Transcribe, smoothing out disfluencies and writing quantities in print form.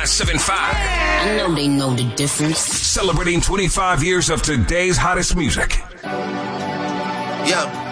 97.5. I know they know the difference. Celebrating 25 years of today's hottest music. Yeah.